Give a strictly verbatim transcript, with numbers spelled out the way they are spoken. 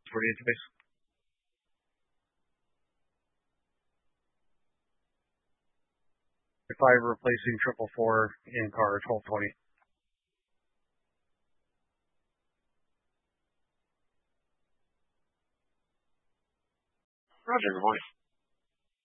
for the interface. Five replacing triple four in car twelve twenty. Roger, good morning.